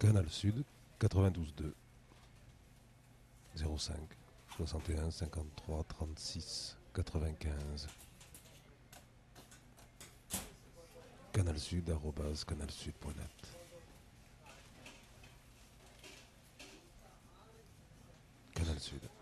Canal Sud 92.2 05 61 53 36 95. canalsud@canalsud.net. Canal Sud.